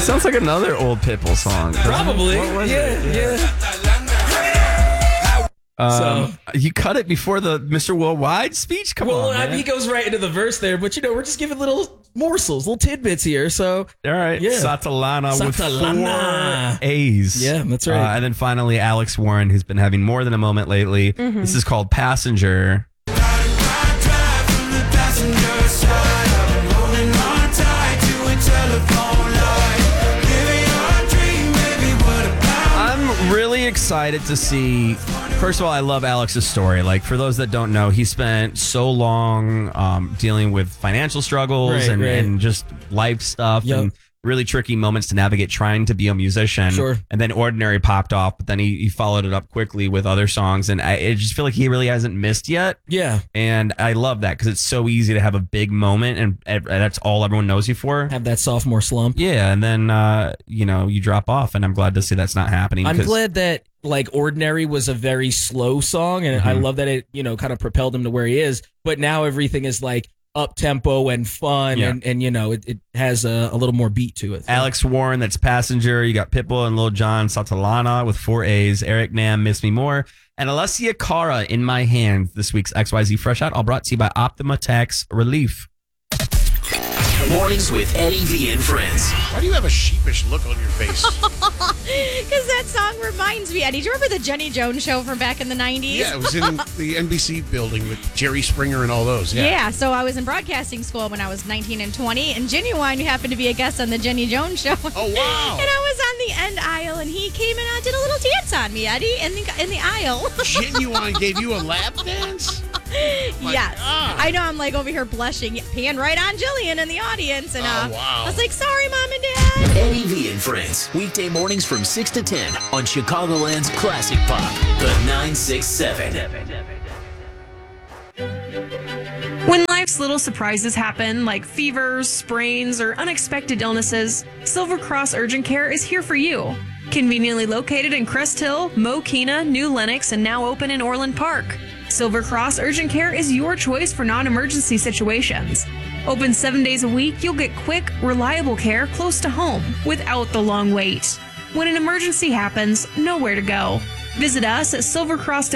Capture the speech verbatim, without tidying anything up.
sounds like another old Pitbull song. Probably. What was yeah, it? yeah. Um, So- you cut it before the Mister Worldwide speech? Come Well, on, I man. mean, he goes right into the verse there, but you know, we're just giving little morsels, little tidbits here. So, All right. Yeah. Satalana with Satalana. four A's. Yeah, that's right. Uh, and then finally, Alex Warren, who's been having more than a moment lately. Mm-hmm. This is called Passenger. I'm really excited to see. First of all, I love Alex's story. Like, for those that don't know, he spent so long um, dealing with financial struggles Right, and, right. and just life stuff Yep. and really tricky moments to navigate trying to be a musician. Sure. And then Ordinary popped off, but then he, he followed it up quickly with other songs. And I, I just feel like he really hasn't missed yet. yeah, And I love that because it's so easy to have a big moment and, and that's all everyone knows you for. have that sophomore slump. Yeah, and then uh, you know you drop off, and I'm glad to see that's not happening. I'm 'cause- glad that like Ordinary was a very slow song, and I Mhm. love that it you know kind of propelled him to where he is. But now everything is like up tempo and fun, Yeah. and, and you know it, it has a, a little more beat to it. Alex Warren, that's Passenger. You got Pitbull and Lil Jon Satalana with four A's. Eric Nam, Miss Me More. And Alessia Cara, In My Hand. This week's X Y Z Fresh Out, all brought to you by Optima Tax Relief. Mornings with Eddie V and friends. Why do you have a sheepish look on your face? Because that song reminds me, Eddie. Do you remember the Jenny Jones show from back in the nineties? Yeah, it was in the N B C building with Jerry Springer and all those. Yeah. Yeah. so I was in broadcasting school when I was nineteen and twenty, and Genuine happened to be a guest on the Jenny Jones show. Oh, wow. And I was on the end aisle, and he came and uh, did a little dance on me, Eddie, in the, in the aisle. Genuine gave you a lap dance? My Yes. God. I know, I'm like over here blushing, pan right on Jillian in the audience, and uh, Oh, wow. I was like, sorry, Mom and Dad. Eddie V and friends. Weekday mornings from six to ten on Chicagoland's Classic Pop, the nine six seven. When life's little surprises happen, like fevers, sprains, or unexpected illnesses, Silver Cross Urgent Care is here for you. Conveniently located in Crest Hill, Mokina, New Lenox, and now open in Orland Park. Silver Cross Urgent Care is your choice for non-emergency situations. Open seven days a week, you'll get quick, reliable care close to home without the long wait. When an emergency happens, know where to go. Visit us at silvercross